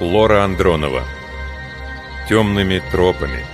Лора Андронова. Темными тропами.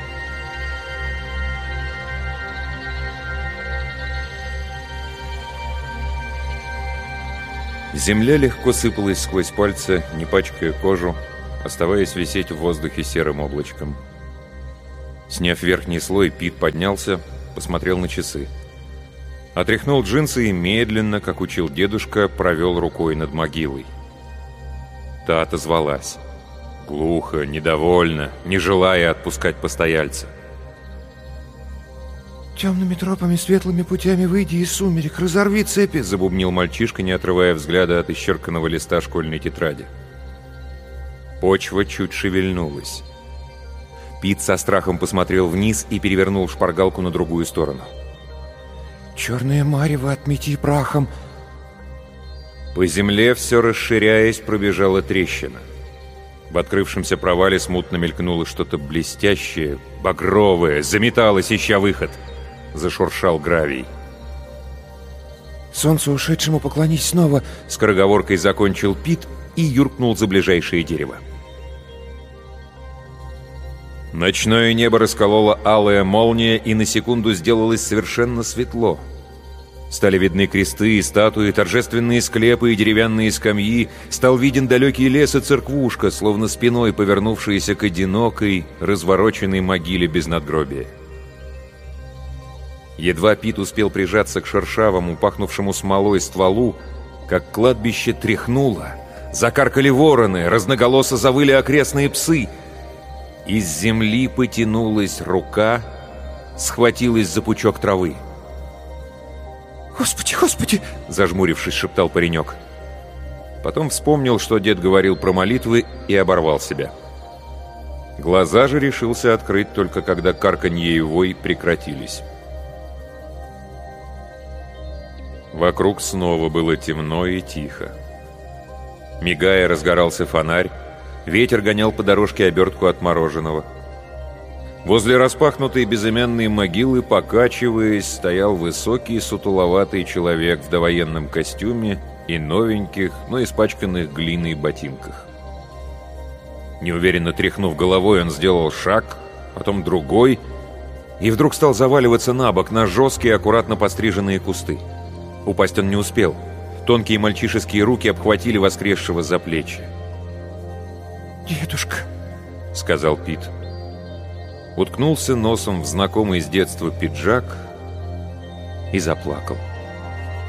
Земля легко сыпалась сквозь пальцы, не пачкая кожу, оставаясь висеть в воздухе серым облачком. Сняв верхний слой, Пит поднялся, посмотрел на часы. Отряхнул джинсы и медленно, как учил дедушка, провел рукой над могилой. Та отозвалась. Глухо, недовольно, не желая отпускать постояльца. «Темными тропами, светлыми путями выйди из сумерек, разорви цепи!» — забубнил мальчишка, не отрывая взгляда от исчерканного листа школьной тетради. Почва чуть шевельнулась. Пит со страхом посмотрел вниз и перевернул шпаргалку на другую сторону. «Черное марево отмети прахом!» По земле, все расширяясь, пробежала трещина. В открывшемся провале смутно мелькнуло что-то блестящее, багровое, заметалось, ища выход. Зашуршал гравий. «Солнцу ушедшему поклонись снова!» — скороговоркой закончил Пит и юркнул за ближайшее дерево. Ночное небо расколола алая молния, и на секунду сделалось совершенно светло. Стали видны кресты и статуи, торжественные склепы и деревянные скамьи. Стал виден далекий лес и церквушка, словно спиной повернувшаяся к одинокой, развороченной могиле без надгробия. Едва Пит успел прижаться к шершавому, пахнувшему смолой стволу, как кладбище тряхнуло. Закаркали вороны, разноголосо завыли окрестные псы. Из земли потянулась рука, схватилась за пучок травы. «Господи, Господи!» — зажмурившись, шептал паренек. Потом вспомнил, что дед говорил про молитвы, и оборвал себя. Глаза же решился открыть только когда карканье и вой прекратились. Вокруг снова было темно и тихо. Мигая, разгорался фонарь, ветер гонял по дорожке обертку от мороженого. Возле распахнутой безымянной могилы, покачиваясь, стоял высокий сутуловатый человек в довоенном костюме и новеньких, но испачканных глиной ботинках. Неуверенно тряхнув головой, он сделал шаг, потом другой, и вдруг стал заваливаться на бок на жесткие, аккуратно постриженные кусты. Упасть он не успел. Тонкие мальчишеские руки обхватили воскресшего за плечи. «Дедушка», — сказал Пит. Уткнулся носом в знакомый с детства пиджак и заплакал.